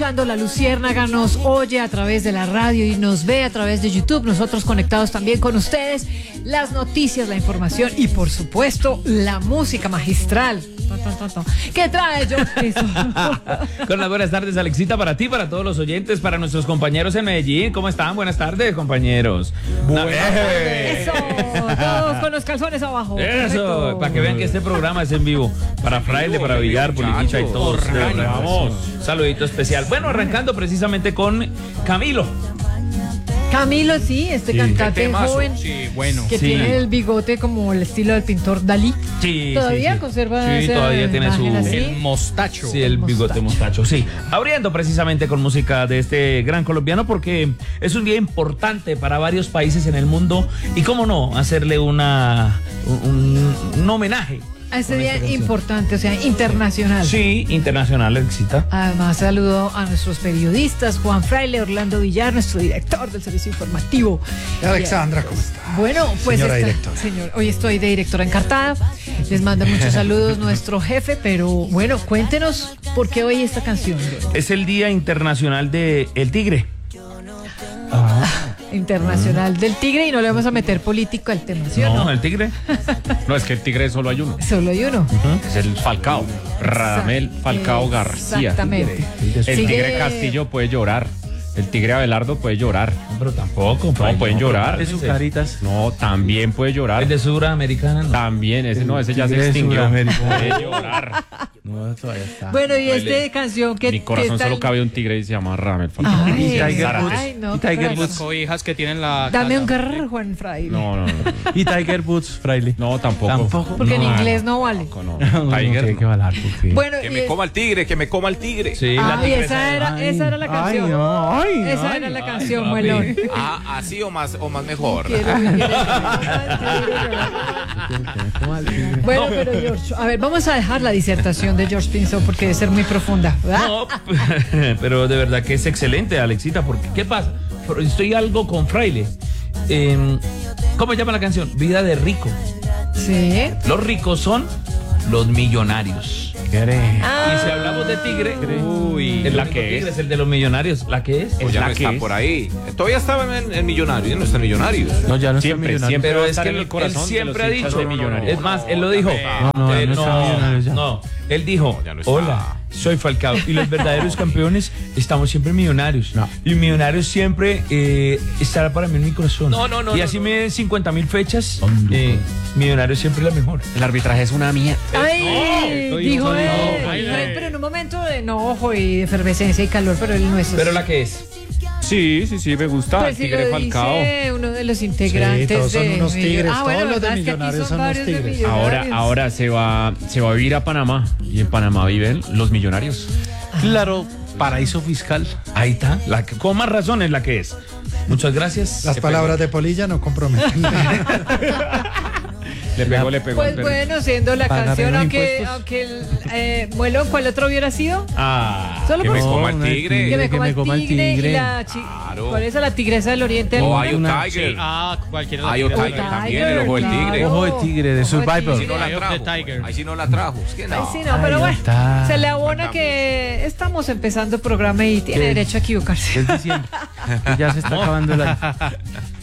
La Luciérnaga nos oye a través de la radio y nos ve a través de YouTube. Nosotros conectados también con ustedes. Las noticias, la información y por supuesto la música magistral. ¿Qué trae yo? Con las buenas tardes, Alexita, para ti, para todos los oyentes, para nuestros compañeros en Medellín. ¿Cómo están? Buenas tardes, compañeros. Eso, todos con los calzones abajo. Eso, para que vean que este programa es en vivo. Para Fraile, para Villar, Politicha y todos. Vamos, un saludito especial. Bueno, arrancando precisamente con Camilo. Camilo, sí, cantante joven, sí, bueno, que tiene el bigote como el estilo del pintor Dalí. Sí, todavía conserva todavía tiene el mostacho. Sí, el bigote mostacho, sí. Abriendo precisamente con música de este gran colombiano porque es un día importante para varios países en el mundo y cómo no, hacerle un homenaje. A ese día importante, o sea, internacional. Sí, internacional, Alexita. Además, saludo a nuestros periodistas, Juan Fraile, Orlando Villar, nuestro director del servicio informativo. Alexandra, ¿cómo está? Bueno, pues señora directora. Hoy estoy de directora encartada. Les manda muchos saludos nuestro jefe, pero bueno, cuéntenos por qué hoy esta canción. Es el Día Internacional de El Tigre. Internacional del Tigre, y no le vamos a meter político al tema, ¿sí o no? ¿El Tigre? No, es que el Tigre solo hay uno. Solo hay uno. Es el Falcao. Radamel Falcao García. Exactamente. El Tigre Castillo puede llorar. El Tigre Abelardo puede llorar. Pero tampoco. No, pueden llorar. ¿De sus caritas? No, también puede llorar. ¿El de Suramericana? No. También, ese ya se extinguió. Puede llorar. No, todavía está. Bueno, y esta canción que... Mi corazón solo cabe un tigre y se llama Radamel Falcao. Ay, Y Tiger Woods. Cobijas que tienen la... Dame un garro, Juan Fraile. No. Y Tiger Woods, Fraile. No, tampoco. Porque en inglés no vale. No. Tiger. Que valar, Bueno, Que me coma el tigre, que me coma el tigre. Sí, esa era la canción. Esa era la canción, muelón. Así o más mejor. Bueno, pero George, a ver, vamos a dejar la disertación de George Pinzón porque debe ser muy profunda, ¿verdad? No, pero de verdad que es excelente, Alexita, porque ¿qué pasa? Estoy algo con Fraile. ¿Cómo se llama la canción? Vida de rico. Sí. Los ricos son los millonarios. Y si hablamos de tigre, ¿es la que es el de los millonarios. ¿La que es? Pues ya no está por ahí. Todavía estaba en Millonarios, no está en Millonarios. No, ya no está Siempre millonario. Pero va a es estar que en el corazón él siempre ha de los hinchas dicho, de Millonarios. es más, él lo dijo. No está Millonarios ya. No, él dijo, No, ya no está. hola, soy Falcao y los verdaderos campeones estamos siempre millonarios. No. Y millonarios siempre estará para mí en mi corazón. No, y así me den 50.000 fechas, millonarios siempre es la mejor. El arbitraje es una mierda. Ay, dijo él. Pero en un momento de enojo y de efervescencia y calor, pero él no es así. Pero la que es. Sí, me gusta. Pues El si Tigre lo Falcao. dice uno de los integrantes Sí, todos son de unos tigres, bueno, todos los de verdad es que aquí Millonarios son varios unos de tigres. Millonarios. Ahora se va a vivir a Panamá y en Panamá viven los millonarios. Claro, paraíso fiscal. Ahí está. Con más razón es la que es. Muchas gracias. Las palabras de Polilla no comprometen. Le pegó. Pues bueno, siendo la Pagar canción, los aunque impuestos. el Muelón, ¿cuál otro hubiera sido? Que Solo por me coma el No, tigre. que me coma el tigre y Claro. ¿cuál es la tigresa del oriente? O hay un Tiger. Cualquiera. Hay un Tiger también, el ojo del tigre. Ojo de tigre, de Ojo de Survivor. Si no la tigre. trajo. Ahí sí no la trajo. Es que Ay, no. sí, no, pero Ahí bueno, está. se le abona que estamos empezando el programa y tiene derecho a equivocarse. Es diciembre. Que ya se está acabando el año.